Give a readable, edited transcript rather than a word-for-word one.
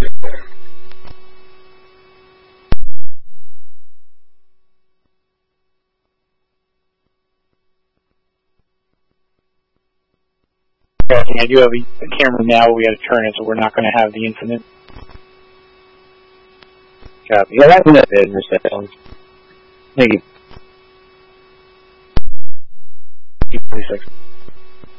I do have a camera now. We got to turn it, so we're not going to have the incident. Copy. Yeah, that's it, Mr. Evans. Thank you. 46.